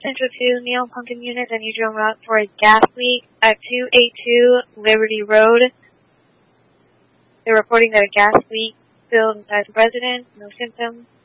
Central 2, Neil Pumpkin Unit, I need you on route for a gas leak at 282 Liberty Road. They're reporting that a gas leak spilled inside the residence, no symptoms.